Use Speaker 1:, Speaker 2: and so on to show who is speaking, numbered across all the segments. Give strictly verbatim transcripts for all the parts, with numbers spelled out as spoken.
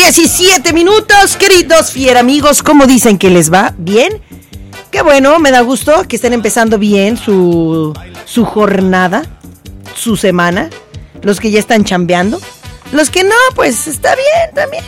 Speaker 1: diecisiete minutos, queridos fiera amigos, ¿cómo dicen que les va? ¿Bien? Qué bueno, me da gusto que estén empezando bien su, su jornada, su semana. Los que ya están chambeando, los que no, pues está bien también.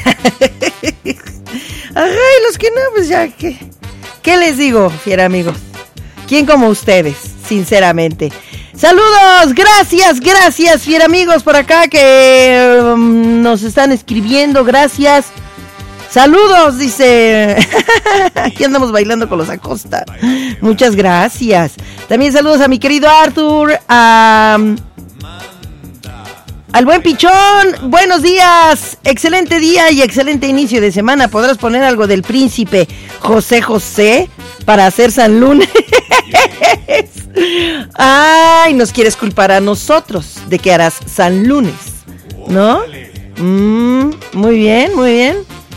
Speaker 1: Ajá, y los que no, pues ya, ¿qué, qué les digo, fiera amigos? ¿Quién como ustedes, sinceramente? Saludos, gracias, gracias, fiera amigos por acá que um, nos están escribiendo, gracias. Saludos, dice. Aquí andamos bailando con los Acosta. Muchas gracias. También saludos a mi querido Arthur, a... Al buen Pichón, buenos días, excelente día y excelente inicio de semana. ¿Podrás poner algo del príncipe José José para hacer San Lunes? Ay, nos quieres culpar a nosotros de que harás San Lunes, ¿no? Mm, muy bien, muy bien.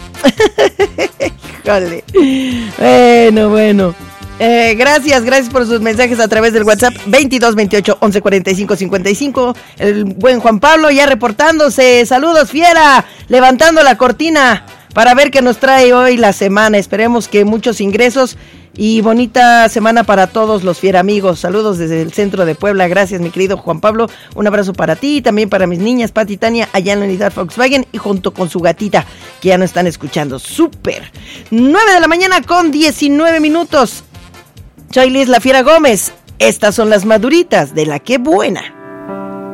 Speaker 1: Híjole. Bueno, bueno. Eh, gracias, gracias por sus mensajes a través del WhatsApp veintidós veintiocho once cuarenta y cinco cincuenta y cinco. El buen Juan Pablo ya reportándose. Saludos, fiera, levantando la cortina para ver qué nos trae hoy la semana. Esperemos que muchos ingresos y bonita semana para todos los fiera amigos. Saludos desde el centro de Puebla. Gracias, mi querido Juan Pablo. Un abrazo para ti y también para mis niñas Pati y Tania allá en la unidad Volkswagen y junto con su gatita que ya nos están escuchando. Súper. nueve de la mañana con diecinueve minutos. Soy Liz La Fiera Gómez. Estas son las maduritas de La Qué Buena.